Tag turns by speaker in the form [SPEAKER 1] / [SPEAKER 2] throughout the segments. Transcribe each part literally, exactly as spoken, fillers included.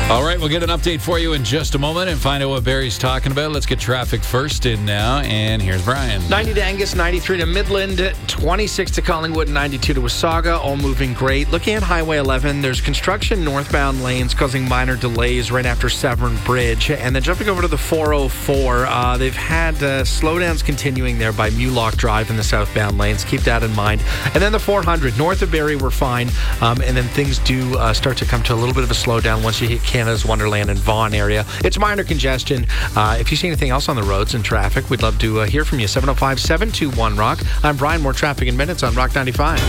[SPEAKER 1] All right, we'll get an update for you in just a moment and find out what Barry's talking about. Let's get traffic first in now, and here's Brian.
[SPEAKER 2] ninety to Angus, ninety-three to Midland, twenty-six to Collingwood, ninety-two to Wasaga, all moving great. Looking at Highway eleven, there's construction northbound lanes causing minor delays right after Severn Bridge. And then jumping over to the four oh four, uh, they've had uh, slowdowns continuing there by Mulock Drive in the southbound lanes. Keep that in mind. And then the four hundred, north of Barrie, we're fine. Um, and then things do uh, start to come to a little bit of a slowdown once you hit Canada's Wonderland and Vaughan area. It's minor congestion. Uh, if you see anything else on the roads and traffic, we'd love to uh, hear from you. seven oh five, seven two one, ROCK. I'm Brian. More traffic in minutes on Rock ninety-five.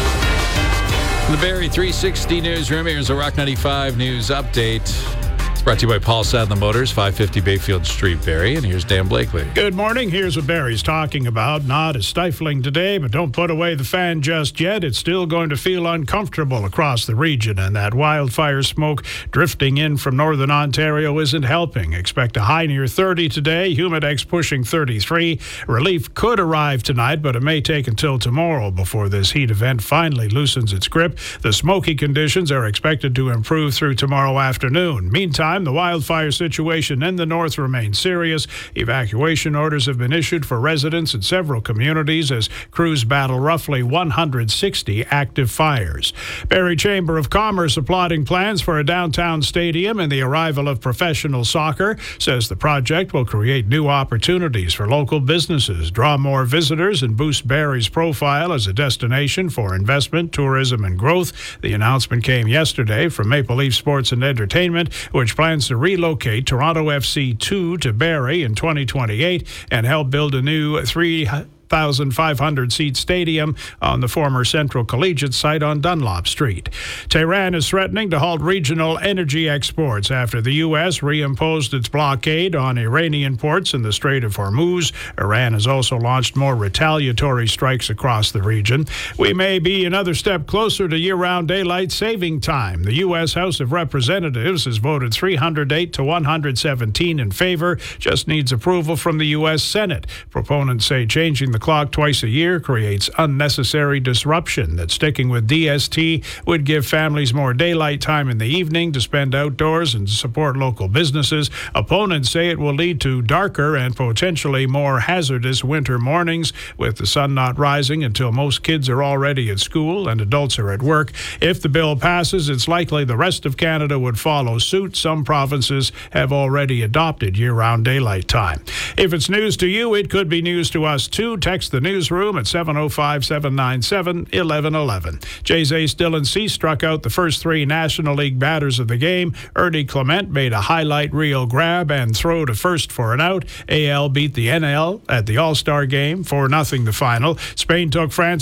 [SPEAKER 1] The Barrie three sixty Newsroom. Here's a Rock ninety-five News Update. It's brought to you by Paul Sadler Motors, five fifty Bayfield Street, Barrie. And here's Dan Blakely.
[SPEAKER 3] Good morning. Here's what Barry's talking about. Not as stifling today, but don't put away the fan just yet. It's still going to feel uncomfortable across the region, and that wildfire smoke drifting in from northern Ontario isn't helping. Expect a high near thirty today, humidex pushing thirty-three. Relief could arrive tonight, but it may take until tomorrow before this heat event finally loosens its grip. The smoky conditions are expected to improve through tomorrow afternoon. Meantime, the wildfire situation in the north remains serious. Evacuation orders have been issued for residents in several communities as crews battle roughly one hundred sixty active fires. Barrie Chamber of Commerce applauding plans for a downtown stadium and the arrival of professional soccer, says the project will create new opportunities for local businesses, draw more visitors, and boost Barrie's profile as a destination for investment, tourism, and growth. The announcement came yesterday from Maple Leaf Sports and Entertainment, which plans to relocate Toronto F C two to Barrie in twenty twenty-eight and help build a new three thousand five hundred seat stadium on the former Central Collegiate site on Dunlop Street. Tehran is threatening to halt regional energy exports after the U S reimposed its blockade on Iranian ports in the Strait of Hormuz. Iran has also launched more retaliatory strikes across the region. We may be another step closer to year-round daylight saving time. The U S House of Representatives has voted three hundred eight to one hundred seventeen in favor, just needs approval from the U S Senate. Proponents say changing the The clock twice a year creates unnecessary disruption, that sticking with D S T would give families more daylight time in the evening to spend outdoors and support local businesses. Opponents say it will lead to darker and potentially more hazardous winter mornings, with the sun not rising until most kids are already at school and adults are at work. If the bill passes, it's likely the rest of Canada would follow suit. Some provinces have already adopted year-round daylight time. If it's news to you, it could be news to us too. Text the newsroom at seven oh five, seven nine seven, one one one one. Jay's Ace Dylan Cease struck out the first three National League batters of the game. Ernie Clement made a highlight reel grab and throw to first for an out. A L beat the N L at the All-Star game, four nothing the final. Spain took France